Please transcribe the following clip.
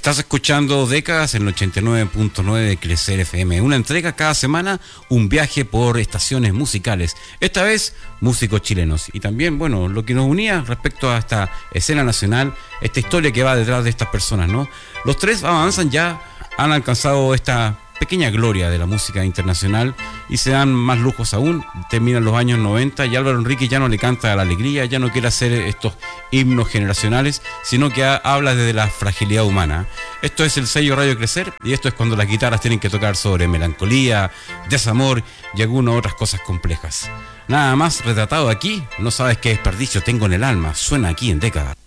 Estás escuchando Décadas en el 89.9 de Crecer FM. Una entrega cada semana, un viaje por estaciones musicales. Esta vez, músicos chilenos. Y también, bueno, lo que nos unía respecto a esta escena nacional, esta historia que va detrás de estas personas, ¿no? Los tres avanzan ya, han alcanzado esta pequeña gloria de la música internacional y se dan más lujos aún. Terminan los años 90 y Álvaro Henríquez ya no le canta a la alegría, ya no quiere hacer estos himnos generacionales, sino que habla desde la fragilidad humana. Esto es el sello Radio Crecer y esto es cuando las guitarras tienen que tocar sobre melancolía, desamor y algunas otras cosas complejas. Nada más retratado aquí, no sabes qué desperdicio tengo en el alma, suena aquí en Décadas.